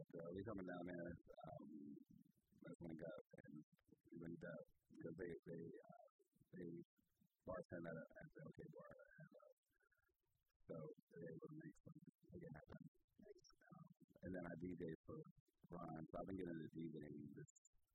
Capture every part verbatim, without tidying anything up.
So we coming down there. Um, let's link up and we linked up because they they uh, they bartend at, a, at the OK bar, and uh, so they're able to make some make it happen. Um, and then I D J for Ron, so I've been getting into DJing this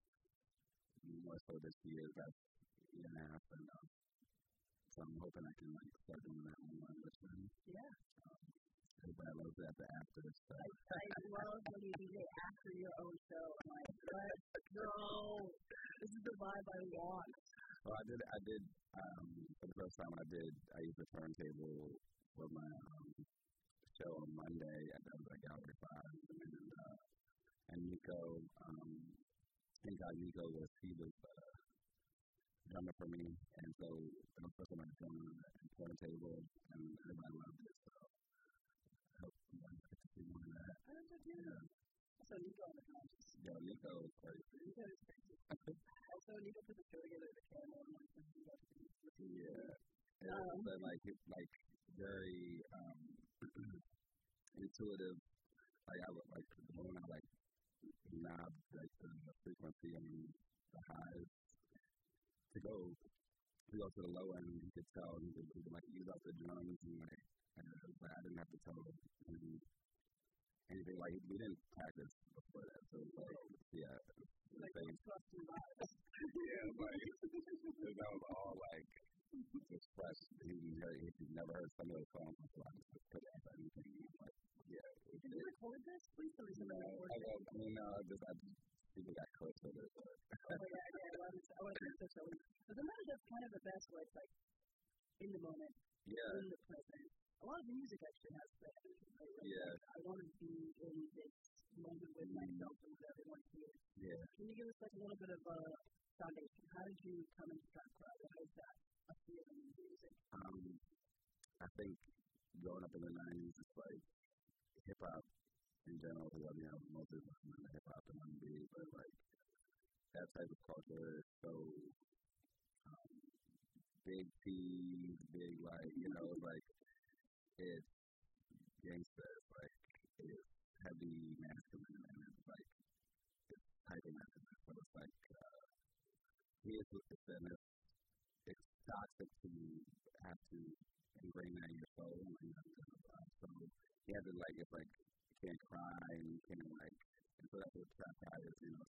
more so this year, that's year and a half, and um, so I'm hoping I can like start doing that online with them. Yeah. Um, Everybody loves that the after stuff. I, I love when you D J after your own show. I'm like, let's go. This is the vibe I want. Well, I did. I did. Um, for the first time, I did. I used the turntable for my um, show on Monday at the like Gallery Five, and uh, and Nico. Um, thank God Nico was he was uh, drummer for me, and so the first time I did on the turntable, and everybody loved it. So I hope you guys get to see more of that. I don't know. Yeah. Also, Nico on the conscious. Yeah, Nico is crazy. Nico is crazy. Also, Nico put the show together with the camera and like, yeah. And um, but like, it's like very um, intuitive. Like, I would like, the moment I like knob like the frequency and the highs to go, to go to the low end, you could tell, you could, you could like use up the drums and like, and, uh, like I didn't have to tell him anything. Like, we didn't practice before that, so it was like, yeah, like, same. Yeah, like, that was all like, just fresh. He, he'd never heard some of those songs before. I just put it up anything. Like, yeah. Did you record this? Please tell me something. No, I, I, I mean, no, I just, I just, people got close with it. But. Oh, yeah, yeah, I want to, I want to hear this. But sometimes that's kind of the best way. It's like, in the moment. Yeah. In the present. A lot of the music actually has that. Like, yeah. Like, I want to be in this moment with myself and with everyone here. Yeah. Can you give us like a little bit of a foundation? How did you come into Trap Crowd? How is that a feeling in music? Um, I think growing up in the nineties, it's like hip hop in general, because I mean, I was mostly listening to hip hop and R and B, but like that type of culture is so um, big T, big like, you know, like it's gangsta, it's like it's heavy masculine, and it's like it's hyper masculine, so it's like uh, here's what it's and it's it's toxic to have to ingrain that in your soul, and uh, so you have to like it's like you can't cry and you can't like, and so that's what trap cry is, you know,